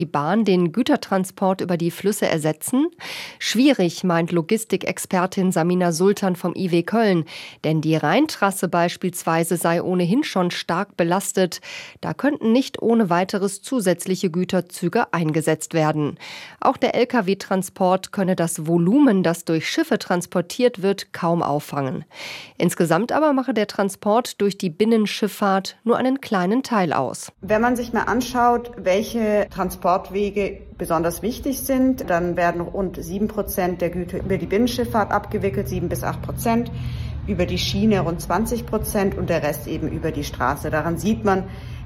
Die Bahn den Gütertransport über die Flüsse ersetzen? Schwierig, meint Logistikexpertin Samina Sultan vom IW Köln. Denn die Rheintrasse beispielsweise sei ohnehin schon stark belastet. Da könnten nicht ohne weiteres zusätzliche Güterzüge eingesetzt werden. Auch der Lkw-Transport könne das Volumen, das durch Schiffe transportiert wird, kaum auffangen. Insgesamt aber mache der Transport durch die Binnenschifffahrt nur einen kleinen Teil aus. Wenn man sich mal anschaut, welche Transportwege besonders wichtig sind, dann werden rund 7% der Güter über die Binnenschifffahrt abgewickelt, 7-8%, über die Schiene rund 20% und der Rest eben über die Straße. Daran sieht man,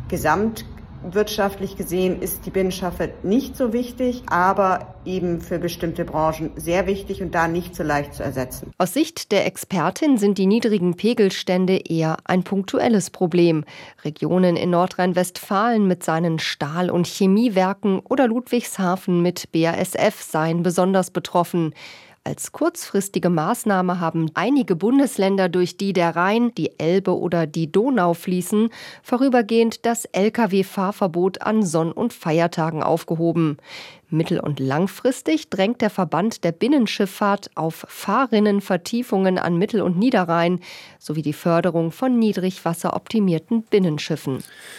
gesamtwirtschaftlich gesehen ist die Binnenschifffahrt nicht so wichtig, aber eben für bestimmte Branchen sehr wichtig und da nicht so leicht zu ersetzen. Aus Sicht der Expertin sind die niedrigen Pegelstände eher ein punktuelles Problem. Regionen in Nordrhein-Westfalen mit seinen Stahl- und Chemiewerken oder Ludwigshafen mit BASF seien besonders betroffen. Als kurzfristige Maßnahme haben einige Bundesländer, durch die der Rhein, die Elbe oder die Donau fließen, vorübergehend das Lkw-Fahrverbot an Sonn- und Feiertagen aufgehoben. Mittel- und langfristig drängt der Verband der Binnenschifffahrt auf Fahrrinnenvertiefungen an Mittel- und Niederrhein sowie die Förderung von niedrigwasseroptimierten Binnenschiffen.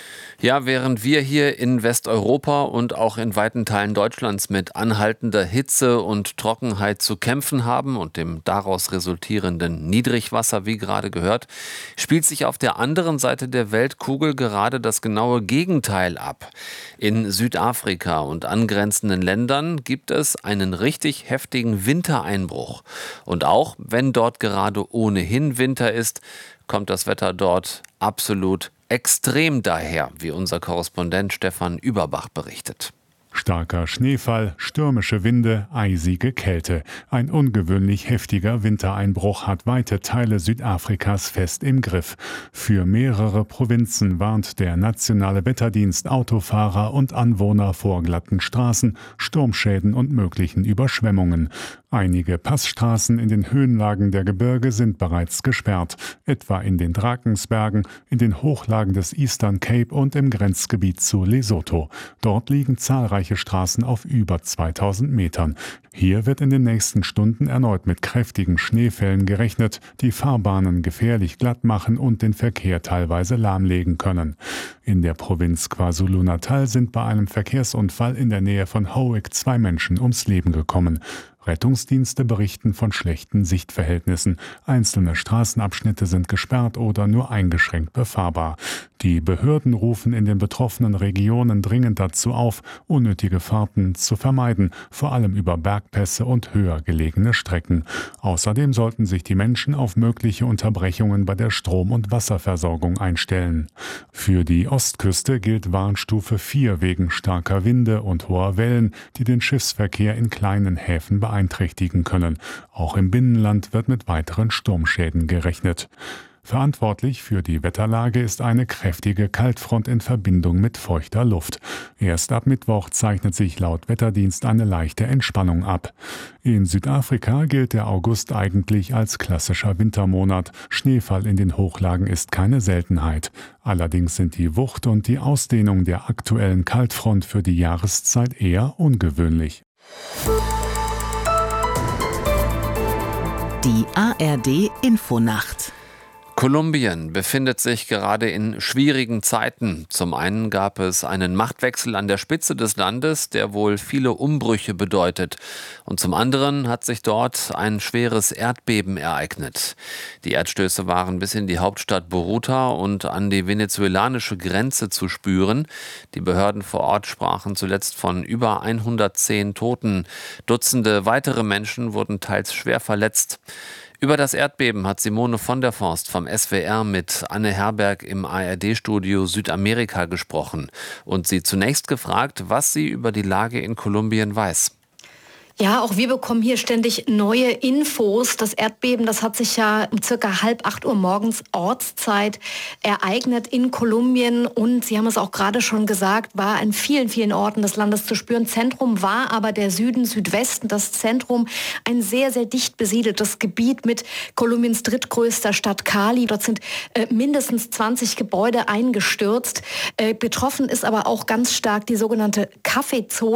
Ja, während wir hier in Westeuropa und auch in weiten Teilen Deutschlands mit anhaltender Hitze und Trockenheit zu kämpfen haben und dem daraus resultierenden Niedrigwasser, wie gerade gehört, spielt sich auf der anderen Seite der Weltkugel gerade das genaue Gegenteil ab. In Südafrika und angrenzenden Ländern gibt es einen richtig heftigen Wintereinbruch. Und auch wenn dort gerade ohnehin Winter ist, kommt das Wetter dort absolut extrem daher, wie unser Korrespondent Stefan Überbach berichtet. Starker Schneefall, stürmische Winde, eisige Kälte. Ein ungewöhnlich heftiger Wintereinbruch hat weite Teile Südafrikas fest im Griff. Für mehrere Provinzen warnt der nationale Wetterdienst Autofahrer und Anwohner vor glatten Straßen, Sturmschäden und möglichen Überschwemmungen. Einige Passstraßen in den Höhenlagen der Gebirge sind bereits gesperrt, etwa in den Drakensbergen, in den Hochlagen des Eastern Cape und im Grenzgebiet zu Lesotho. Dort liegen zahlreiche Straßen auf über 2000 Metern. Hier wird in den nächsten Stunden erneut mit kräftigen Schneefällen gerechnet, die Fahrbahnen gefährlich glatt machen und den Verkehr teilweise lahmlegen können. In der Provinz KwaZulu-Natal sind bei einem Verkehrsunfall in der Nähe von Howick 2 Menschen ums Leben gekommen. Rettungsdienste berichten von schlechten Sichtverhältnissen. Einzelne Straßenabschnitte sind gesperrt oder nur eingeschränkt befahrbar. Die Behörden rufen in den betroffenen Regionen dringend dazu auf, unnötige Fahrten zu vermeiden, vor allem über Bergpässe und höher gelegene Strecken. Außerdem sollten sich die Menschen auf mögliche Unterbrechungen bei der Strom- und Wasserversorgung einstellen. Für die Ostküste gilt Warnstufe 4 wegen starker Winde und hoher Wellen, die den Schiffsverkehr in kleinen Häfen beeinträchtigen können. Auch im Binnenland wird mit weiteren Sturmschäden gerechnet. Verantwortlich für die Wetterlage ist eine kräftige Kaltfront in Verbindung mit feuchter Luft. Erst ab Mittwoch zeichnet sich laut Wetterdienst eine leichte Entspannung ab. In Südafrika gilt der August eigentlich als klassischer Wintermonat. Schneefall in den Hochlagen ist keine Seltenheit. Allerdings sind die Wucht und die Ausdehnung der aktuellen Kaltfront für die Jahreszeit eher ungewöhnlich. Die ARD Infonacht. Kolumbien befindet sich gerade in schwierigen Zeiten. Zum einen gab es einen Machtwechsel an der Spitze des Landes, der wohl viele Umbrüche bedeutet. Und zum anderen hat sich dort ein schweres Erdbeben ereignet. Die Erdstöße waren bis in die Hauptstadt Bogotá und an die venezuelanische Grenze zu spüren. Die Behörden vor Ort sprachen zuletzt von über 110 Toten. Dutzende weitere Menschen wurden teils schwer verletzt. Über das Erdbeben hat Simone von der Forst vom SWR mit Anne Herberg im ARD-Studio Südamerika gesprochen und sie zunächst gefragt, was sie über die Lage in Kolumbien weiß. Ja, auch wir bekommen hier ständig neue Infos. Das Erdbeben, das hat sich ja um circa 7:30 Uhr morgens Ortszeit ereignet in Kolumbien. Und Sie haben es auch gerade schon gesagt, war an vielen, vielen Orten des Landes zu spüren. Zentrum war aber der Süden, Südwesten. Das Zentrum ein sehr, sehr dicht besiedeltes Gebiet mit Kolumbiens drittgrößter Stadt Cali. Dort sind mindestens 20 Gebäude eingestürzt. Betroffen ist aber auch ganz stark die sogenannte Kaffeezone.